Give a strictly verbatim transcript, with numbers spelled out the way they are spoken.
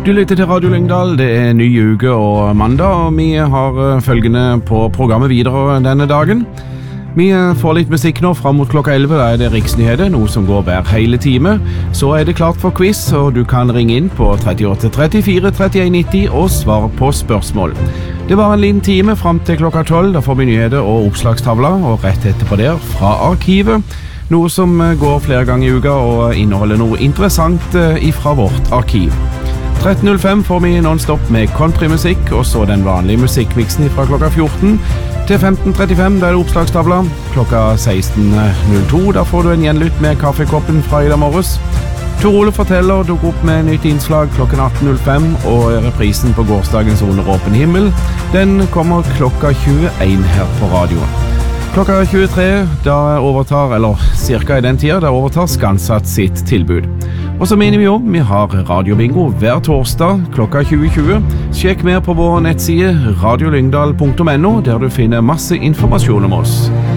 Du lytter til Radio Lyngdal, det er ny uke og mandag, og vi har følgende på programmet videre denne dagen. Vi får litt musikk nå frem mot klokka elleve, da er det Riksnyheter, noe som går hver hele time. Så er det klart for quiz, og du kan ringe inn på trettioåtte trettifire trettien nitti og svare på spørsmål. Det var en liten time frem til klokka tolv, da får vi nyheter og oppslagstavla, og rett etterpå der fra arkivet. Noe som går flere ganger i uka og inneholder noe interessant ifra vårt arkiv. tretten null fem får vi non-stop med countrymusikk, og så den vanlige musikkmiksen fra klokka fjorten til femten trettifem, da er det oppslagstavla. Klokka seksten null to, da får du en gjenlytt med kaffekoppen fra i dag morges. Tor Ole forteller dukker opp med nytt innslag klokken atten null fem, og reprisen på gårsdagens Under åpen himmel, den kommer klokka tjueen her på radioen. Klokka tjuetre, da overtar, eller cirka i den tida, da overtar Skansatt sitt tilbud. Og så mener vi jo, vi har radiobingo hver torsdag klokka tjue tjue. Sjekk mer på vår nettside radiolyngdal punktum no, der du finner masse informasjon om oss.